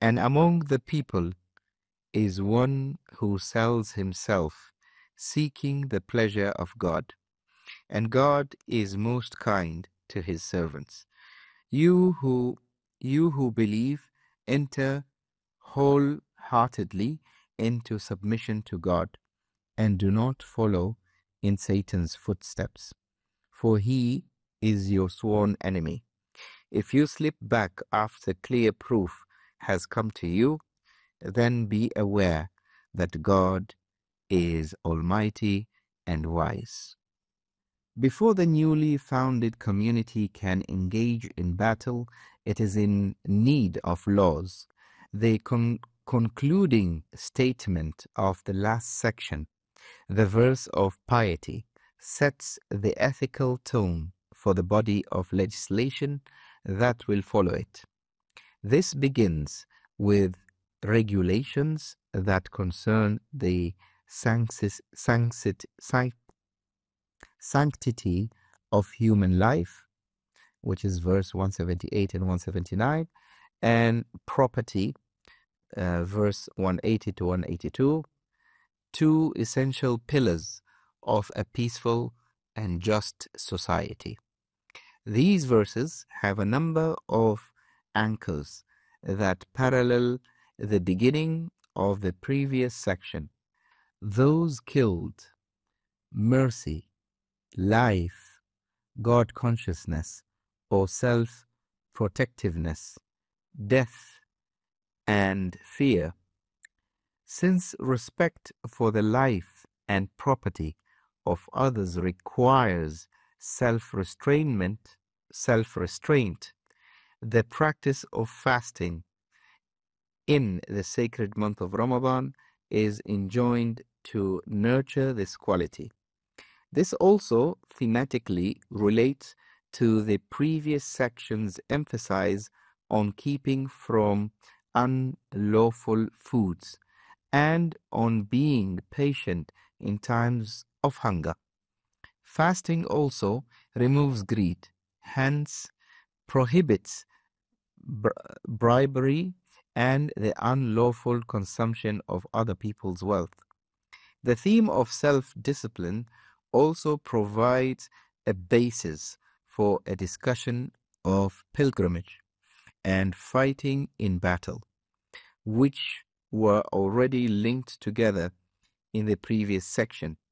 And among the people is one who sells himself, seeking the pleasure of God. And God is most kind to his servants. You who believe, enter wholeheartedly into submission to God, and do not follow in Satan's footsteps, for he is your sworn enemy. If you slip back after clear proof has come to you, then be aware that God is almighty and wise. Before the newly founded community can engage in battle, it is in need of laws. The concluding statement of the last section, the verse of piety, sets the ethical tone for the body of legislation that will follow it. This begins with regulations that concern the sanctity of human life, which is verse 178 and 179, and property, verse 180 to 182, two essential pillars of a peaceful and just society. These verses have a number of anchors that parallel the beginning of the previous section. Those killed, mercy, life, God consciousness, or self-protectiveness, death, and fear. Since respect for the life and property of others requires self-restraint, the practice of fasting in the sacred month of Ramadan is enjoined to nurture this quality. This also thematically relates to the previous section's emphasis on keeping from unlawful foods and on being patient in times of hunger. Fasting also removes greed, hence prohibits bribery and the unlawful consumption of other people's wealth. The theme of self-discipline also provides a basis for a discussion of pilgrimage and fighting in battle, which were already linked together in the previous section.